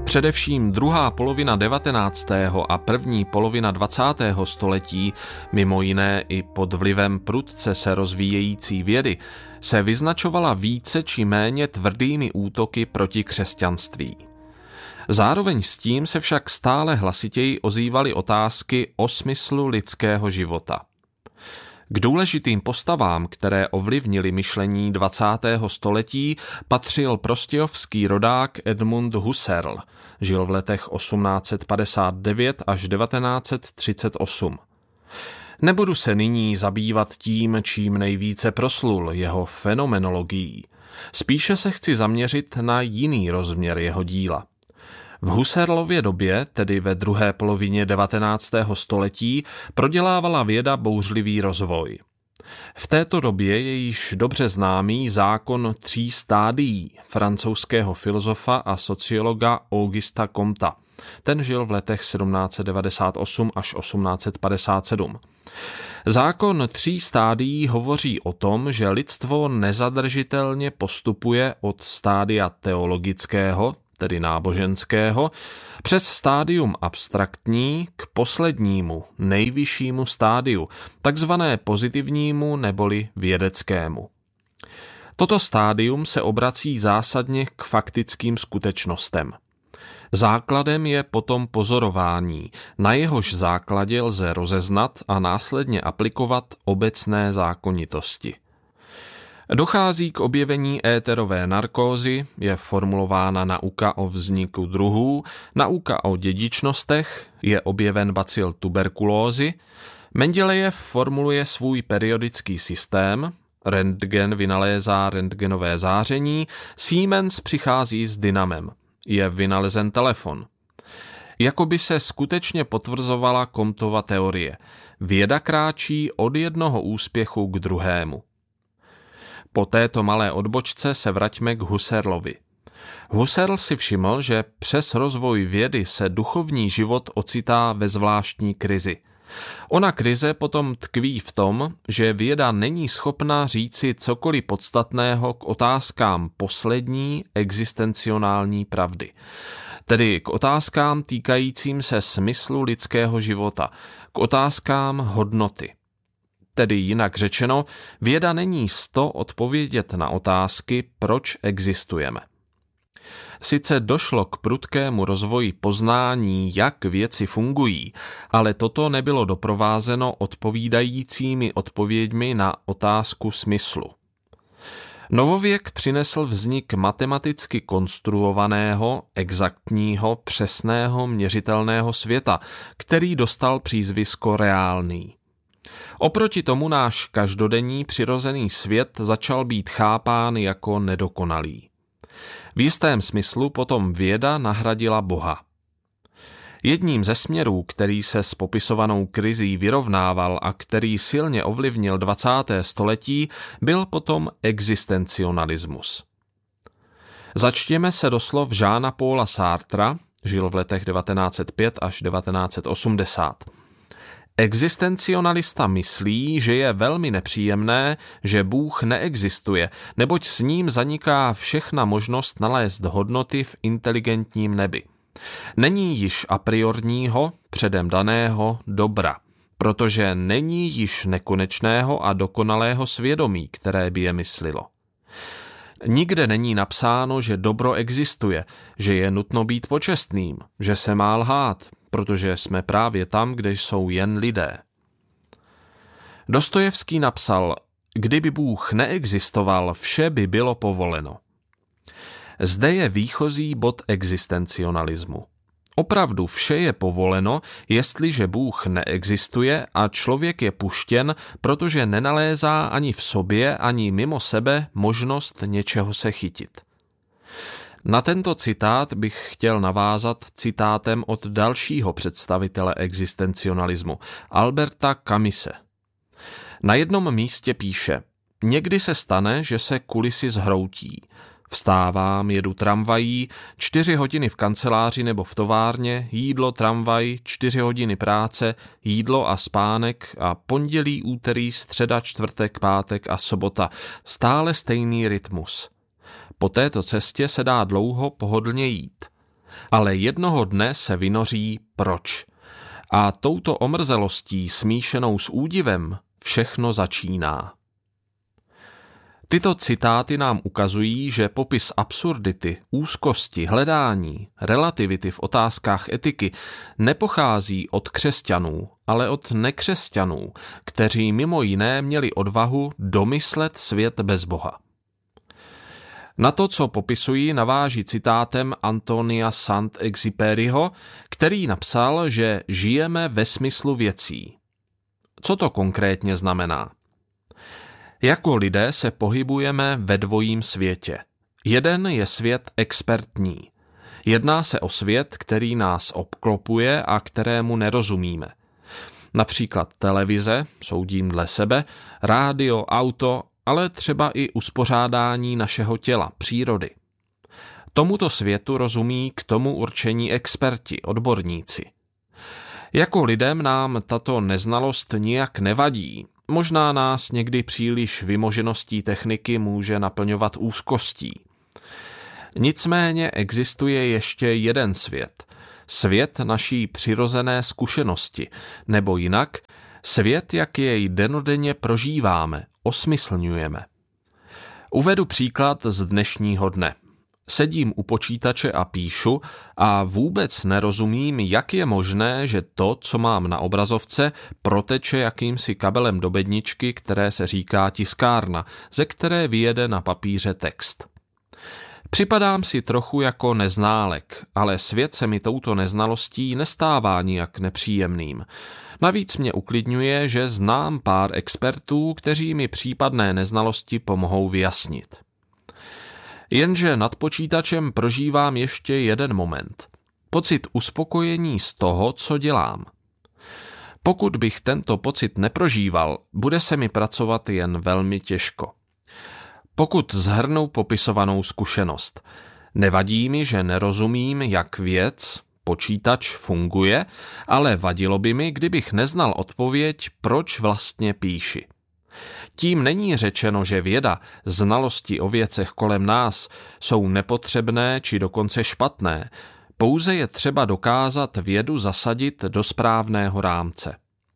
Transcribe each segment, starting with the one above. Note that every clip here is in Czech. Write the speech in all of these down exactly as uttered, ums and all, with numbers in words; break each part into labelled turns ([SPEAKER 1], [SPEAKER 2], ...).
[SPEAKER 1] Především druhá polovina devatenáctého a první polovina dvacátého století, mimo jiné i pod vlivem prudce se rozvíjející vědy, se vyznačovala více či méně tvrdými útoky proti křesťanství. Zároveň s tím se však stále hlasitěji ozývaly otázky o smyslu lidského života. K důležitým postavám, které ovlivnily myšlení dvacátého století, patřil prostějovský rodák Edmund Husserl, žil v letech osmnáct set padesát devět až devatenáct set třicet osm. Nebudu se nyní zabývat tím, čím nejvíce proslul, jeho fenomenologií. Spíše se chci zaměřit na jiný rozměr jeho díla. V Husserlově době, tedy ve druhé polovině devatenáctého století, prodělávala věda bouřlivý rozvoj. V této době je již dobře známý zákon tří stádií francouzského filozofa a sociologa Augusta Comta. Ten žil v letech sedmnáct set devadesát osm až osmnáct set padesát sedm. Zákon tří stádií hovoří o tom, že lidstvo nezadržitelně postupuje od stádia teologického, tedy náboženského, přes stádium abstraktní k poslednímu, nejvyššímu stádiu, takzvané pozitivnímu neboli vědeckému. Toto stádium se obrací zásadně k faktickým skutečnostem. Základem je potom pozorování, na jehož základě lze rozeznat a následně aplikovat obecné zákonitosti. Dochází k objevení éterové narkózy, je formulována nauka o vzniku druhů, nauka o dědičnostech, je objeven bacil tuberkulózy, Mendelejev formuluje svůj periodický systém, Rentgen vynalézá rentgenové záření, Siemens přichází s dynamem, je vynalezen telefon. Jakoby se skutečně potvrzovala Comtova teorie. Věda kráčí od jednoho úspěchu k druhému. Po této malé odbočce se vraťme k Husserlovi. Husserl si všiml, že přes rozvoj vědy se duchovní život ocitá ve zvláštní krizi. Ona krize potom tkví v tom, že věda není schopna říci cokoliv podstatného k otázkám poslední existencionální pravdy. Tedy k otázkám týkajícím se smyslu lidského života, k otázkám hodnoty. Tedy jinak řečeno, věda není sto odpovědět na otázky, proč existujeme. Sice došlo k prudkému rozvoji poznání, jak věci fungují, ale toto nebylo doprovázeno odpovídajícími odpověďmi na otázku smyslu. Novověk přinesl vznik matematicky konstruovaného, exaktního, přesného, měřitelného světa, který dostal přízvisko reálný. Oproti tomu náš každodenní přirozený svět začal být chápán jako nedokonalý. V jistém smyslu potom věda nahradila Boha. Jedním ze směrů, který se s popisovanou krizí vyrovnával a který silně ovlivnil dvacáté století, byl potom existencionalismus. Začtěme se do slov Jeana Paula Sartra, žil v letech devatenáct set pět až devatenáct set osmdesát. Existencionalista myslí, že je velmi nepříjemné, že Bůh neexistuje, neboť s ním zaniká všechna možnost nalézt hodnoty v inteligentním nebi. Není již a priorního, předem daného dobra, protože není již nekonečného a dokonalého svědomí, které by je myslilo. Nikde není napsáno, že dobro existuje, že je nutno být počestným, že se má lhát, protože jsme právě tam, kde jsou jen lidé. Dostojevský napsal, kdyby Bůh neexistoval, vše by bylo povoleno. Zde je výchozí bod existencionalismu. Opravdu vše je povoleno, jestliže Bůh neexistuje a člověk je puštěn, protože nenalézá ani v sobě, ani mimo sebe možnost něčeho se chytit. Na tento citát bych chtěl navázat citátem od dalšího představitele existencionalismu, Alberta Camise. Na jednom místě píše, někdy se stane, že se kulisy zhroutí. Vstávám, jedu tramvají, čtyři hodiny v kanceláři nebo v továrně, jídlo, tramvaj, čtyři hodiny práce, jídlo a spánek a pondělí, úterý, středa, čtvrtek, pátek a sobota. Stále stejný rytmus. Po této cestě se dá dlouho pohodlně jít. Ale jednoho dne se vynoří proč. A touto omrzelostí smíšenou s údivem všechno začíná. Tyto citáty nám ukazují, že popis absurdity, úzkosti, hledání, relativity v otázkách etiky nepochází od křesťanů, ale od nekřesťanů, kteří mimo jiné měli odvahu domyslet svět bez Boha. Na to, co popisují, naváží citátem Antonia Saint-Exupéryho, který napsal, že žijeme ve smyslu věcí. Co to konkrétně znamená? Jako lidé se pohybujeme ve dvojím světě. Jeden je svět expertní. Jedná se o svět, který nás obklopuje a kterému nerozumíme. Například televize, soudím dle sebe, rádio, auto, ale třeba i uspořádání našeho těla, přírody. Tomuto světu rozumí k tomu určení experti, odborníci. Jako lidem nám tato neznalost nijak nevadí. Možná nás někdy příliš vymožeností techniky může naplňovat úzkostí. Nicméně existuje ještě jeden svět. Svět naší přirozené zkušenosti, nebo jinak, svět, jak jej dennodenně prožíváme, osmyslňujeme. Uvedu příklad z dnešního dne. Sedím u počítače a píšu a vůbec nerozumím, jak je možné, že to, co mám na obrazovce, proteče jakýmsi kabelem do bedničky, které se říká tiskárna, ze které vyjede na papíře text. Připadám si trochu jako neználek, ale svět se mi touto neznalostí nestává nijak nepříjemným. Navíc mě uklidňuje, že znám pár expertů, kteří mi případné neznalosti pomohou vyjasnit. Jenže nad počítačem prožívám ještě jeden moment. Pocit uspokojení z toho, co dělám. Pokud bych tento pocit neprožíval, bude se mi pracovat jen velmi těžko. Pokud shrnu popisovanou zkušenost, nevadí mi, že nerozumím, jak věc, počítač funguje, ale vadilo by mi, kdybych neznal odpověď, proč vlastně píši. Tím není řečeno, že věda, znalosti o věcech kolem nás jsou nepotřebné či dokonce špatné, pouze je třeba dokázat vědu zasadit do správného rámce.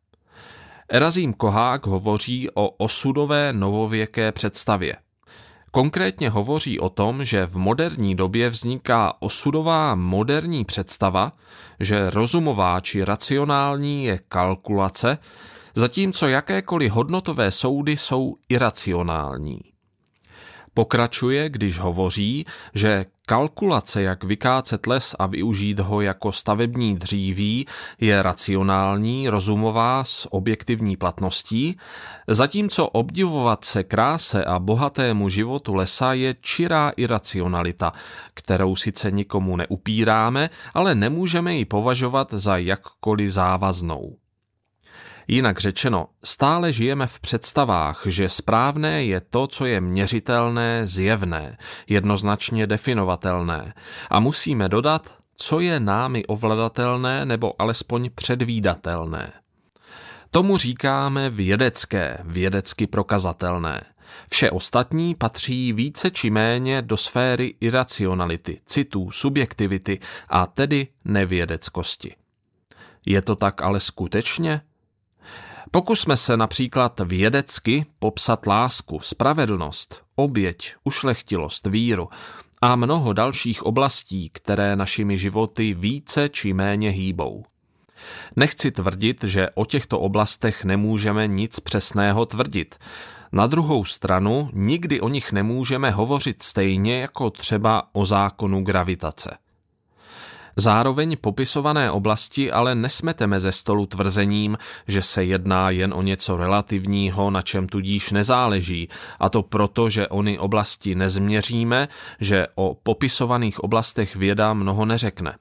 [SPEAKER 1] Erazím Kohák hovoří o osudové novověké představě. Konkrétně hovoří o tom, že v moderní době vzniká osudová moderní představa, že rozumová či racionální je kalkulace, zatímco jakékoliv hodnotové soudy jsou iracionální. Pokračuje, když hovoří, že kalkulace, jak vykácet les a využít ho jako stavební dříví, je racionální, rozumová s objektivní platností, zatímco obdivovat se kráse a bohatému životu lesa je čirá iracionalita, kterou sice nikomu neupíráme, ale nemůžeme ji považovat za jakkoliv závaznou. Jinak řečeno, stále žijeme v představách, že správné je to, co je měřitelné, zjevné, jednoznačně definovatelné a musíme dodat, co je námi ovladatelné nebo alespoň předvídatelné. Tomu říkáme vědecké, vědecky prokazatelné. Vše ostatní patří více či méně do sféry iracionality, citů, subjektivity a tedy nevědeckosti. Je to tak ale skutečně? Pokusme se například vědecky popsat lásku, spravedlnost, oběť, ušlechtilost, víru a mnoho dalších oblastí, které našimi životy více či méně hýbou. Nechci tvrdit, že o těchto oblastech nemůžeme nic přesného tvrdit. Na druhou stranu nikdy o nich nemůžeme hovořit stejně jako třeba o zákonu gravitace. Zároveň popisované oblasti ale nesmeteme ze stolu tvrzením, že se jedná jen o něco relativního, na čem tudíž nezáleží, a to proto, že ony oblasti nezměříme, že o popisovaných oblastech věda mnoho neřekne.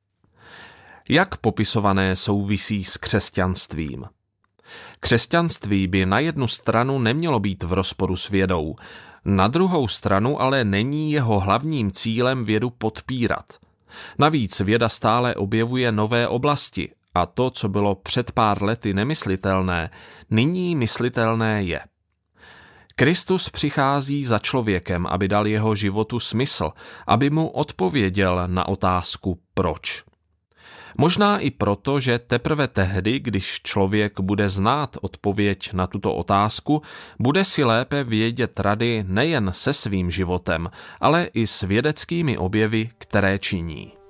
[SPEAKER 1] Jak popisované souvisí s křesťanstvím? Křesťanství by na jednu stranu nemělo být v rozporu s vědou, na druhou stranu ale není jeho hlavním cílem vědu podpírat. Navíc věda stále objevuje nové oblasti a to, co bylo před pár lety nemyslitelné, nyní myslitelné je. Kristus přichází za člověkem, aby dal jeho životu smysl, aby mu odpověděl na otázku proč. Možná i proto, že teprve tehdy, když člověk bude znát odpověď na tuto otázku, bude si lépe vědět rady nejen se svým životem, ale i s vědeckými objevy, které činí.